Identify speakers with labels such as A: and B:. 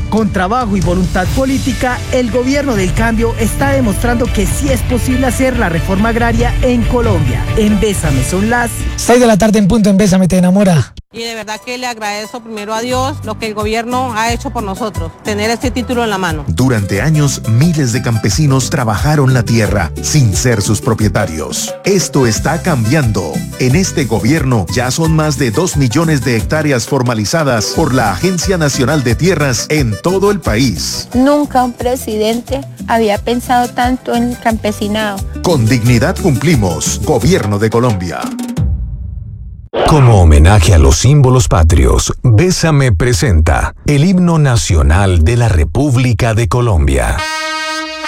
A: Con trabajo y voluntad política, el gobierno del cambio está demostrando que sí es posible hacer la reforma agraria en Colombia. En Bésame son las
B: 6 de la tarde en punto. En Bésame te enamora.
C: Y de verdad que le agradezco primero a Dios lo que el gobierno ha hecho por nosotros, tener este título en la mano.
D: Durante años, miles de campesinos trabajaron la tierra sin ser sus propietarios. Esto está cambiando. En este gobierno ya son más de 2 millones de hectáreas formalizadas por la Agencia Nacional de Tierras en todo el país.
E: Nunca un presidente había pensado tanto en el campesinado.
D: Con dignidad cumplimos. Gobierno de Colombia.
F: Como homenaje a los símbolos patrios, Bésame presenta el himno nacional de la República de Colombia.